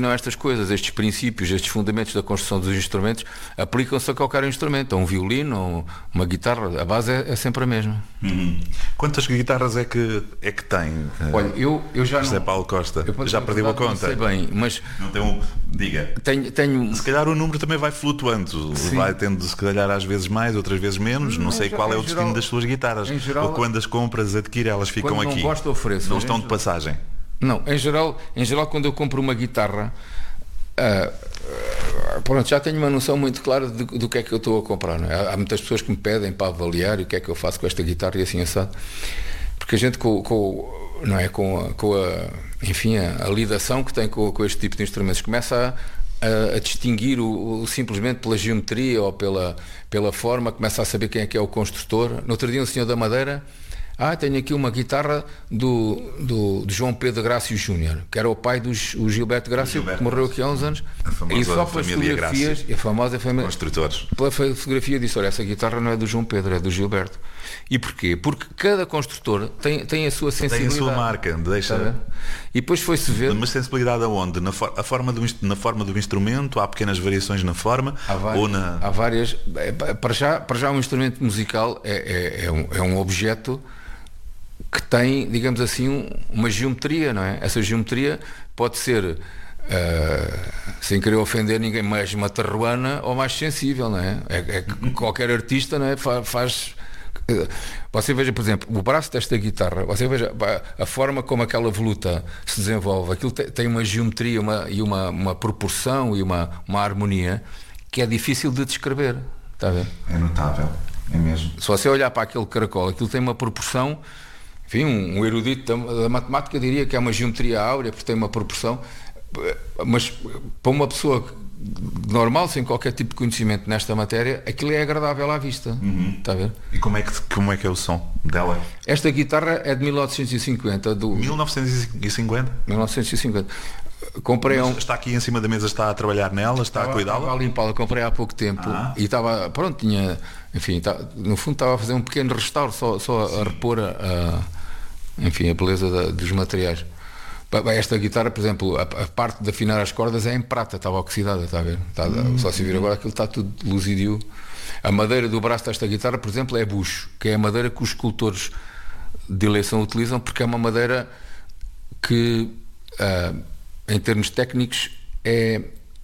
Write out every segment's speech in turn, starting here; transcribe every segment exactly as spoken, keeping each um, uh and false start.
ensinam estas coisas, estes princípios, estes fundamentos da construção dos instrumentos, aplicam-se a qualquer instrumento, a um violino, a uma guitarra, a base é, é sempre a mesma. Uhum. Quantas guitarras é que, é que tem? Olha, eu, eu já José não... Paulo Costa, eu, já perdeu a conta? Não sei bem, mas... Não tem um... Diga. Tenho, tenho... Se calhar o número também vai flutuando, sim. Vai tendo se calhar às vezes mais, outras vezes menos, não, não sei qual é o destino geral, das suas guitarras. Geral, ou quando as compras, adquire, elas ficam quando aqui. Não gosto, ofereço. Não estão de passagem. Não, em geral, em geral quando eu compro uma guitarra, uh, uh, pronto, já tenho uma noção muito clara de, do que é que eu estou a comprar. Não é? Há muitas pessoas que me pedem para avaliar o que é que eu faço com esta guitarra e assim assado. Porque a gente com, com, não é, com, a, com a, enfim, a, a lidação que tem com, com este tipo de instrumentos começa a, a, a distinguir o, o, simplesmente pela geometria ou pela, pela forma, começa a saber quem é que é o construtor. No outro dia um senhor da Madeira: ah, tenho aqui uma guitarra do, do, do João Pedro Grácio Júnior, que era o pai do Gilberto Grácio, que morreu aqui há uns anos. A famosa e só pelas fotografias, e a famosa família construtores. Pela fotografia disse: olha, essa guitarra não é do João Pedro, é do Gilberto. E porquê? Porque cada construtor tem, tem a sua sensibilidade. Tem a sua marca, deixa. E depois foi-se ver. Mas sensibilidade aonde? Na, for, a forma do, na forma do instrumento? Há pequenas variações na forma? Há várias. Ou na... Há várias. Para já, para já um instrumento musical é, é, é, um, é um objeto que tem, digamos assim, um, uma geometria, não é? Essa geometria pode ser, uh, sem querer ofender ninguém, mais matarruana ou mais sensível, não é? É, é que qualquer artista, não é? Faz, faz... Você veja, por exemplo, o braço desta guitarra, você veja a forma como aquela voluta se desenvolve, aquilo tem, tem uma geometria uma, e uma, uma proporção e uma, uma harmonia que é difícil de descrever, está a ver? É notável, é mesmo. Se você olhar para aquele caracol, aquilo tem uma proporção. Enfim, um, um erudito da, da matemática diria que é uma geometria áurea, porque tem uma proporção, mas para uma pessoa normal, sem qualquer tipo de conhecimento nesta matéria, aquilo é agradável à vista. Uhum. Está a ver? E como é, que, como é que é o som dela? Esta guitarra é de mil novecentos e cinquenta. Do... mil novecentos e cinquenta? mil novecentos e cinquenta. Comprei um... Está aqui em cima da mesa, está a trabalhar nela, está estava, a cuidá-la? Estava a limpá-la, comprei há pouco tempo ah. e estava, pronto, tinha, enfim, estava, no fundo estava a fazer um pequeno restauro, só, só a repor a, a, enfim, a beleza da, dos materiais. Esta guitarra, por exemplo, a, a parte de afinar as cordas é em prata, estava oxidada, está a ver? Está, hum, só se vir agora, aquilo está tudo luzidio. A madeira do braço desta guitarra, por exemplo, é bucho, que é a madeira que os escultores de eleição utilizam, porque é uma madeira que, uh, em termos técnicos, é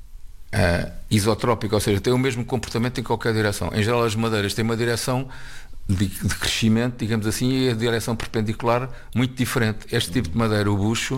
uh, isotrópica, ou seja, tem o mesmo comportamento em qualquer direção. Em geral, as madeiras têm uma direção de, de crescimento, digamos assim, e a direção perpendicular muito diferente. Este tipo de madeira, o bucho,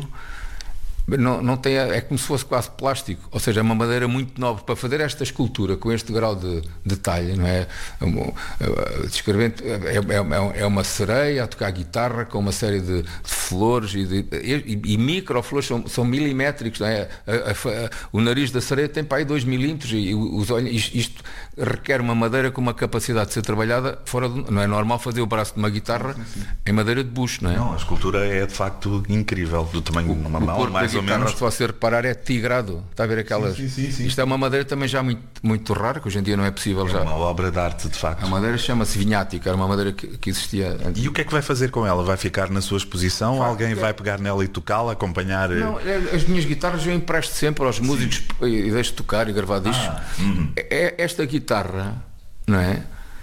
não, não tem, é como se fosse quase plástico, ou seja, é uma madeira muito nobre para fazer esta escultura com este grau de detalhe, não é? Descrevendo, é, é, é uma sereia a tocar guitarra com uma série de, de flores e, de, e, e microflores, são, são milimétricos, não é? A, a, a, o nariz da sereia tem para aí dois milímetros e os olhos, isto, isto requer uma madeira com uma capacidade de ser trabalhada fora de, não é normal fazer o braço de uma guitarra sim, sim. em madeira de bucho, não é? Não, a escultura é de facto incrível, do tamanho de uma mão, mais ou menos. Se você reparar, é tigrado. Está a ver aquelas. Sim, sim, sim. Isto é uma madeira também já muito, muito rara, que hoje em dia não é possível. É já. Uma obra de arte, de facto. A madeira chama-se vinhática, era uma madeira que, que existia antes. E o que é que vai fazer com ela? Vai ficar na sua exposição? Vai, Alguém é... vai pegar nela e tocá-la, acompanhar? Não, as minhas guitarras eu empresto sempre aos músicos sim. e deixo tocar e gravar discos. Ah, hum. é, esta guitarra, não é?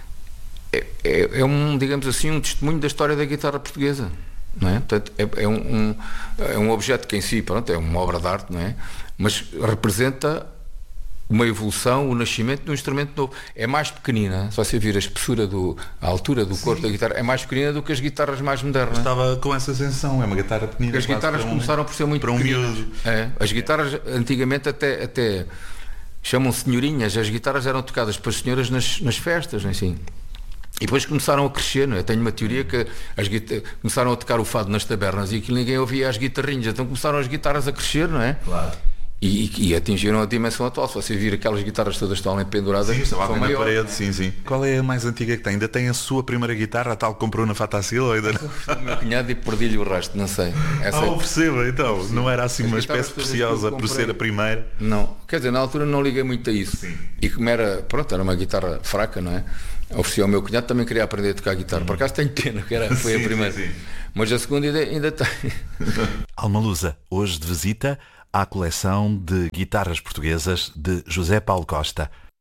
É, é? é um, digamos assim, um testemunho da história da guitarra portuguesa. Não é? Portanto, é, é, um, um, é um objeto que em si, pronto, é uma obra de arte, não é? Mas representa uma evolução, o nascimento de um instrumento novo. É mais pequenina, se você vir a espessura, do, a altura do corpo Sim. da guitarra, é mais pequenina do que as guitarras mais modernas. Eu estava com essa sensação, é uma guitarra pequenina. As guitarras um, começaram por ser muito para um pequeninas. É, as guitarras antigamente até, até chamam senhorinhas, as guitarras eram tocadas para as senhoras nas, nas festas, assim. E depois começaram a crescer, não é? Eu tenho uma teoria que as guitar... começaram a tocar o fado nas tabernas e aquilo ninguém ouvia as guitarrinhas, então começaram as guitarras a crescer, não é? Claro. E, e, e atingiram a dimensão atual. Se você vir aquelas guitarras todas estão ali penduradas, sim, estão na parede, sim, sim. Qual é a mais antiga que tem? Ainda tem a sua primeira guitarra, a tal que comprou na Fatacil? Ou ainda não? O meu cunhado e perdi-lhe o resto, não sei. Essa ah, é... perceba, então. Sim. Não era assim as uma espécie preciosa por ser a primeira? Não, quer dizer, na altura não liguei muito a isso. Sim. E como era, pronto, era uma guitarra fraca, não é? Ofereci ao meu cunhado, também queria aprender a tocar guitarra. Por acaso tenho pena, que era, foi sim, a primeira. Sim, sim. Mas a segunda ainda, ainda tem. Alma Lusa, hoje de visita à coleção de guitarras portuguesas de José Paulo Costa.